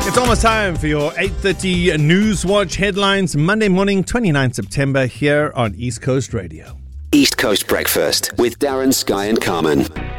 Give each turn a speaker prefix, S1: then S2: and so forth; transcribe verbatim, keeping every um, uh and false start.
S1: It's almost time for your eight thirty News Watch headlines, Monday morning, twenty-ninth September, here on East Coast Radio.
S2: East Coast Breakfast with Darren, Sky and Carmen.